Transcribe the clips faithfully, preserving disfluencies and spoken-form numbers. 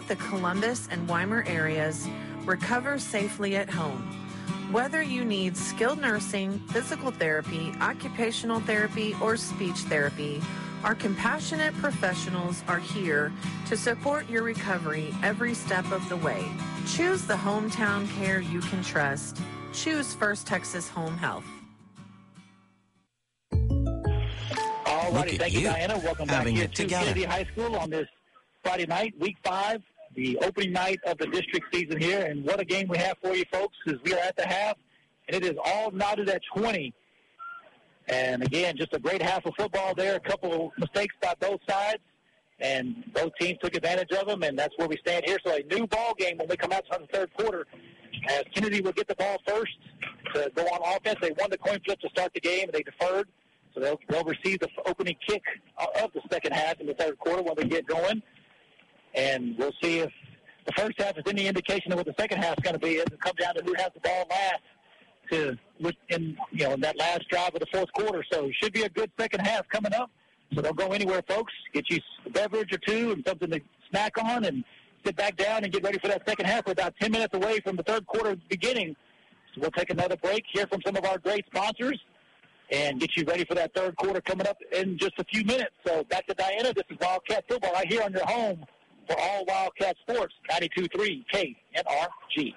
help the Columbus and Weimar areas recover safely at home. Whether you need skilled nursing, physical therapy, occupational therapy, or speech therapy, our compassionate professionals are here to support your recovery every step of the way. Choose the hometown care you can trust. Choose First Texas Home Health. All righty, thank you, you, Diana. Welcome back here to together. Kennedy High School on this Friday night, week five, the opening night of the district season here. And what a game we have for you folks, as we are at the half, and it is all knotted at twenty. And again, just a great half of football there. A couple of mistakes by both sides, and both teams took advantage of them, and that's where we stand here. So a new ball game when we come out to the third quarter, as Kennedy will get the ball first to go on offense. They won the coin flip to start the game, and they deferred. So they'll, they'll receive the opening kick of the second half in the third quarter when we get going. And we'll see if the first half is any indication of what the second half is going to be. As it comes down to who has the ball last to in you know in that last drive of the fourth quarter. So it should be a good second half coming up. So don't go anywhere, folks. Get you a beverage or two and something to snack on, and sit back down and get ready for that second half. We're about ten minutes away from the third quarter beginning. So we'll take another break, hear from some of our great sponsors, and get you ready for that third quarter coming up in just a few minutes. So back to Diana. This is Wildcat Football right here on your home for all Wildcat Sports, ninety-two point three K N R G.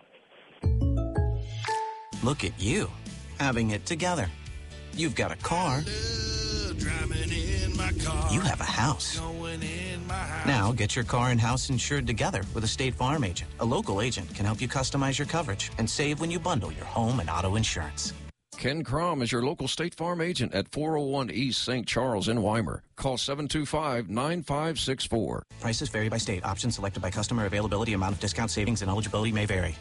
Look at you, having it together. You've got a car. In my car. You have a house. In my house. Now get your car and house insured together with a State Farm agent. A local agent can help you customize your coverage and save when you bundle your home and auto insurance. Ken Crom is your local State Farm agent at four oh one East Saint Charles in Weimar. Call seven two five, nine five six four. Prices vary by state. Options selected by customer. Availability, amount of discount, savings, and eligibility may vary.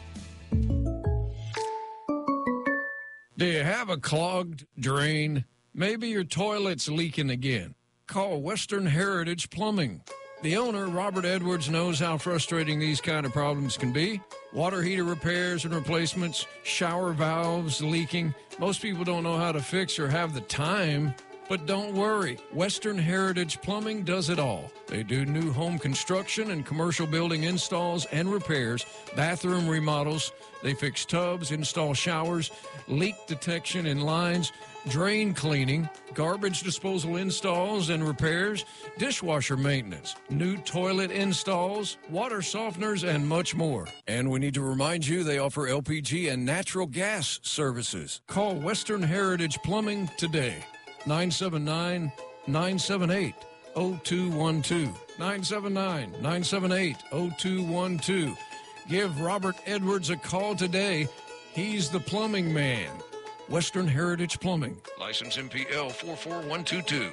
Do you have a clogged drain? Maybe your toilet's leaking again. Call Western Heritage Plumbing. The owner, Robert Edwards, knows how frustrating these kind of problems can be. Water heater repairs and replacements, shower valves leaking. Most people don't know how to fix or have the time. But don't worry, Western Heritage Plumbing does it all. They do new home construction and commercial building installs and repairs, bathroom remodels. They fix tubs, install showers, leak detection in lines, drain cleaning, garbage disposal installs and repairs, dishwasher maintenance, new toilet installs, water softeners, and much more. And we need to remind you they offer L P G and natural gas services. Call Western Heritage Plumbing today. nine seven nine, nine seven eight, zero two one two. nine seven nine, nine seven eight, zero two one two. Give Robert Edwards a call today. He's the plumbing man. Western Heritage Plumbing. License M P L four four one two two.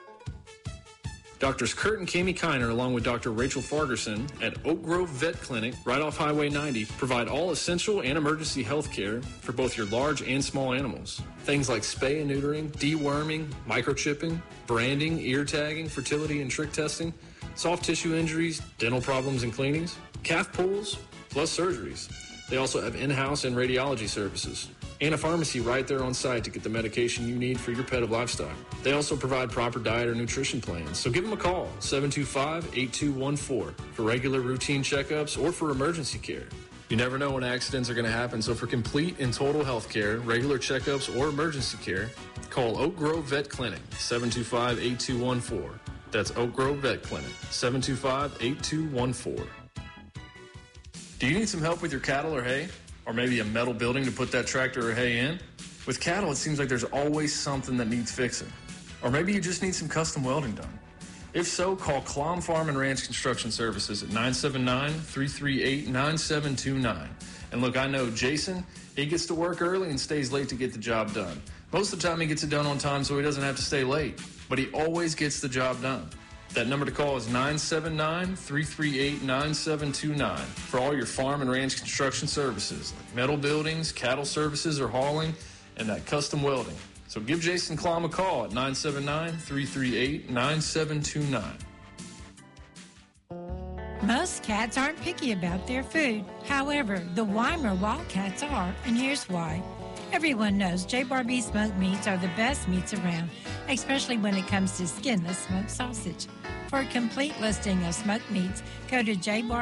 Doctors Kurt and Kami Kiner, along with Doctor Rachel Fargerson at Oak Grove Vet Clinic, right off Highway ninety, provide all essential and emergency health care for both your large and small animals. Things like spay and neutering, deworming, microchipping, branding, ear tagging, fertility and trick testing, soft tissue injuries, dental problems and cleanings, calf pulls, plus surgeries. They also have in-house and radiology services, and a pharmacy right there on site to get the medication you need for your pet or livestock. They also provide proper diet or nutrition plans, so give them a call, seven two five, eight two one four, for regular routine checkups or for emergency care. You never know when accidents are going to happen, so for complete and total health care, regular checkups, or emergency care, call Oak Grove Vet Clinic, seven two five, eight two one four. That's Oak Grove Vet Clinic, seven two five, eight two one four. Do you need some help with your cattle or hay? Or maybe a metal building to put that tractor or hay in? With cattle, it seems like there's always something that needs fixing. Or maybe you just need some custom welding done. If so, call Clom Farm and Ranch Construction Services at nine seven nine, three three eight, nine seven two nine. And look, I know Jason, he gets to work early and stays late to get the job done. Most of the time he gets it done on time so he doesn't have to stay late. But he always gets the job done. That number to call is nine seven nine, three three eight, nine seven two nine for all your farm and ranch construction services, like metal buildings, cattle services or hauling, and that custom welding. So give Jason Klom a call at nine seven nine, three three eight, nine seven two nine. Most cats aren't picky about their food. However, the Weimar Wildcats are, and here's why. Everyone knows J. Barbie smoked meats are the best meats around, especially when it comes to skinless smoked sausage. For a complete listing of smoked meats, go to J. Barbie.